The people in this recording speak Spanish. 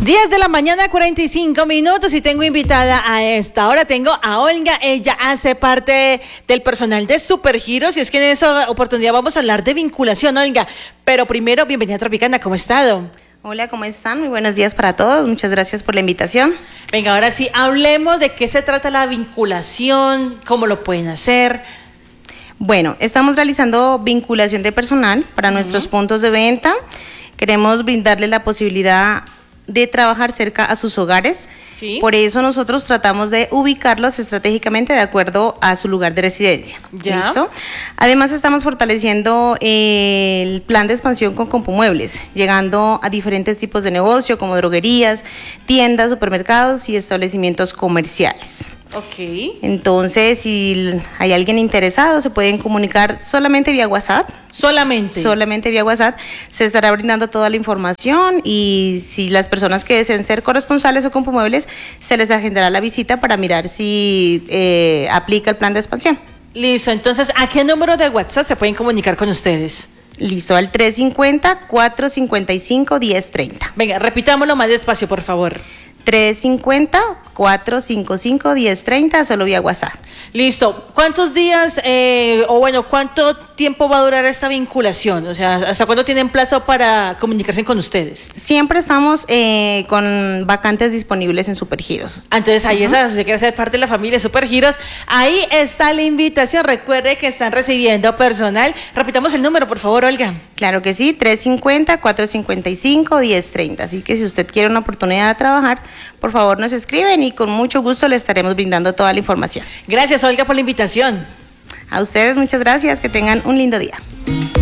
10 de la mañana, 45 minutos y tengo invitada a esta hora. Tengo a Olga, ella hace parte del personal de Supergiros y es que en esa oportunidad vamos a hablar de vinculación, Olga. Pero primero, bienvenida a Tropicana, ¿cómo ha estado? Hola, ¿cómo están? Muy buenos días para todos, muchas gracias por la invitación. Venga, ahora sí, hablemos de qué se trata la vinculación, cómo lo pueden hacer. Bueno, estamos realizando vinculación de personal para nuestros puntos de venta. Queremos brindarle la posibilidad de trabajar cerca a sus hogares. ¿Sí? Por eso nosotros tratamos de ubicarlos estratégicamente de acuerdo a su lugar de residencia. ¿Ya? ¿Listo? Además estamos fortaleciendo el plan de expansión con Compumuebles, llegando a diferentes tipos de negocio como droguerías, tiendas, supermercados y establecimientos comerciales. Ok. Entonces, si hay alguien interesado, se pueden comunicar solamente vía WhatsApp. Solamente vía WhatsApp. Se estará brindando toda la información y si las personas que deseen ser corresponsales o Compumuebles, se les agendará la visita para mirar si aplica el plan de expansión. Listo, entonces, ¿a qué número de WhatsApp se pueden comunicar con ustedes? Listo, al 350-455-1030. Venga, repitámoslo más despacio, por favor. 350-455-1030, solo vía WhatsApp. Listo. ¿Cuántos días cuánto tiempo va a durar esta vinculación? O sea, ¿hasta cuándo tienen plazo para comunicarse con ustedes? Siempre estamos con vacantes disponibles en Supergiros. Entonces ahí está, si usted quiere ser parte de la familia Supergiros, ahí está la invitación. Recuerde que están recibiendo personal. Repitamos el número, por favor, Olga. Claro que sí, 350-455-1030. Así que si usted quiere una oportunidad de trabajar, por favor nos escriben y con mucho gusto le estaremos brindando toda la información. Gracias, Olga, por la invitación. A ustedes muchas gracias, que tengan un lindo día.